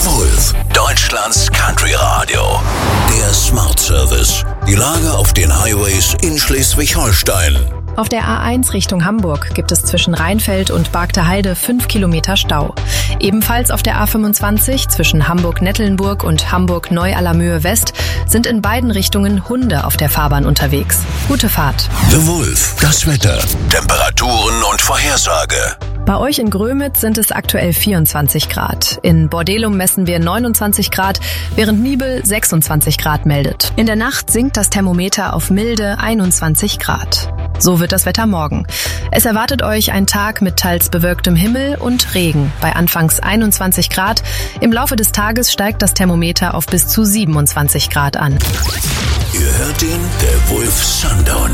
Wolf, Deutschlands Country-Radio. Der Smart Service. Die Lage auf den Highways in Schleswig-Holstein. Auf der A1 Richtung Hamburg gibt es zwischen Rheinfeld und Bargteheide 5 Kilometer Stau. Ebenfalls auf der A25 zwischen Hamburg-Nettelnburg und Hamburg-Neu-Allermöhe West sind in beiden Richtungen Hunde auf der Fahrbahn unterwegs. Gute Fahrt. The Wolf, das Wetter, Temperaturen und Vorhersage. Bei euch in Grömitz sind es aktuell 24 Grad. In Bordelum messen wir 29 Grad, während Nibel 26 Grad meldet. In der Nacht sinkt das Thermometer auf milde 21 Grad. So wird das Wetter morgen. Es erwartet euch ein Tag mit teils bewölktem Himmel und Regen bei anfangs 21 Grad. Im Laufe des Tages steigt das Thermometer auf bis zu 27 Grad an. Ihr hört ihn, der Wolf Sundown.